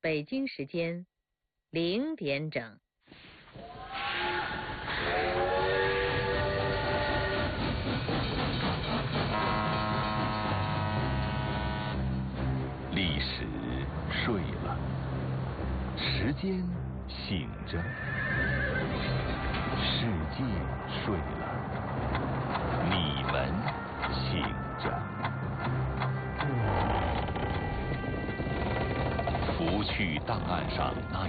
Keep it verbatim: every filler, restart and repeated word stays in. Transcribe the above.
北京时间零点整。 历史睡了，时间醒着，世界睡了，你们醒着。拂去档案上那